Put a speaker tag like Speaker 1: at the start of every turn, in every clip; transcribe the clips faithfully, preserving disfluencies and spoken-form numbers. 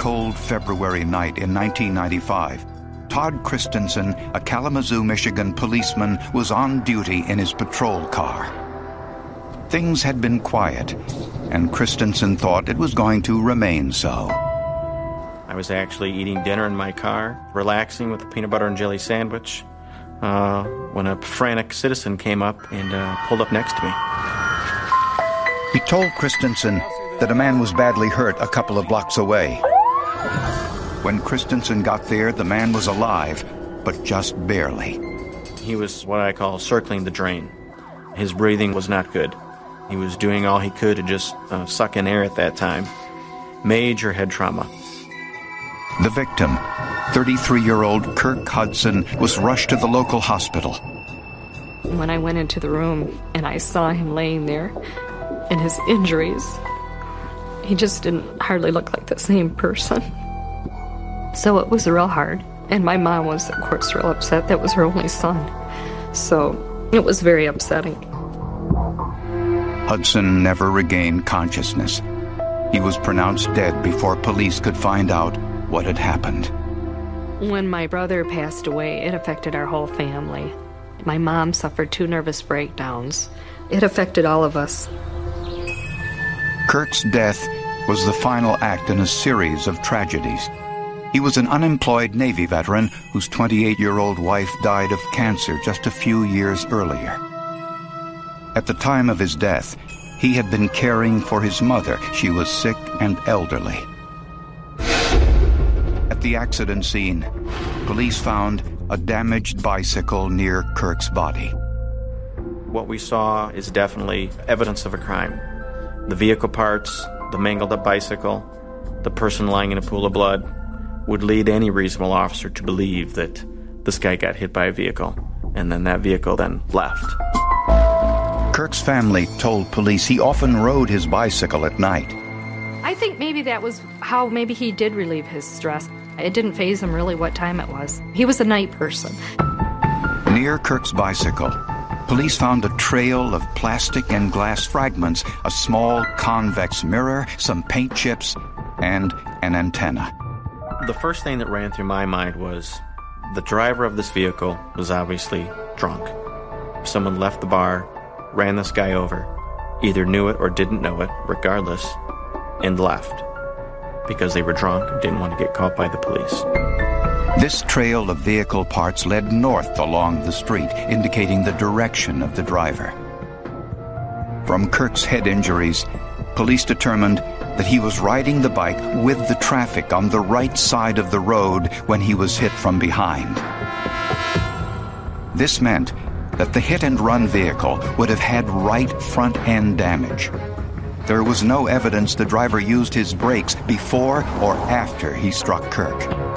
Speaker 1: cold February night in nineteen ninety-five, Todd Christensen, a Kalamazoo, Michigan policeman, was on duty in his patrol car. Things had been quiet, and Christensen thought it was going to remain so.
Speaker 2: I was actually eating dinner in my car, relaxing with a peanut butter and jelly sandwich, uh, when a frantic citizen came up and uh, pulled up next to me.
Speaker 1: He told Christensen that a man was badly hurt a couple of blocks away. When Christensen got there, the man was alive, but just barely.
Speaker 2: He was what I call circling the drain. His breathing was not good. He was doing all he could to just uh, suck in air at that time. Major head trauma.
Speaker 1: The victim, thirty-three-year-old Kirk Hudson, was rushed to the local hospital.
Speaker 3: When I went into the room and I saw him laying there and his injuries, he just didn't hardly look like the same person. So it was real hard. And my mom was, of course, real upset. That was her only son. So it was very upsetting.
Speaker 1: Hudson never regained consciousness. He was pronounced dead before police could find out what had happened.
Speaker 3: When my brother passed away, it affected our whole family. My mom suffered two nervous breakdowns. It affected all of us.
Speaker 1: Kirk's death was the final act in a series of tragedies. He was an unemployed Navy veteran whose twenty-eight-year-old wife died of cancer just a few years earlier. At the time of his death, he had been caring for his mother. She was sick and elderly. At the accident scene, police found a damaged bicycle near Kirk's body.
Speaker 2: What we saw is definitely evidence of a crime. The vehicle parts, the mangled-up bicycle, the person lying in a pool of blood would lead any reasonable officer to believe that this guy got hit by a vehicle, and then that vehicle then left.
Speaker 1: Kirk's family told police he often rode his bicycle at night.
Speaker 3: I think maybe that was how maybe he did relieve his stress. It didn't faze him really what time it was. He was a night person.
Speaker 1: Near Kirk's bicycle, police found a trail of plastic and glass fragments, a small convex mirror, some paint chips, and an antenna.
Speaker 2: The first thing that ran through my mind was the driver of this vehicle was obviously drunk. Someone left the bar, ran this guy over, either knew it or didn't know it, regardless, and left because they were drunk and didn't want to get caught by the police.
Speaker 1: This trail of vehicle parts led north along the street, indicating the direction of the driver. From Kirk's head injuries, police determined that he was riding the bike with the traffic on the right side of the road when he was hit from behind. This meant that the hit-and-run vehicle would have had right front-end damage. There was no evidence the driver used his brakes before or after he struck Kirk.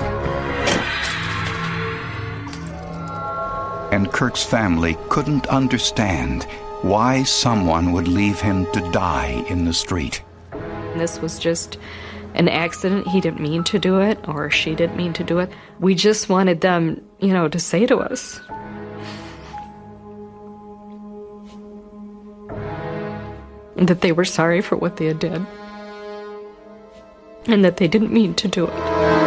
Speaker 1: And Kirk's family couldn't understand why someone would leave him to die in the street.
Speaker 3: This was just an accident. He didn't mean to do it, or she didn't mean to do it. We just wanted them, you know, to say to us, that they were sorry for what they had done, and that they didn't mean to do it.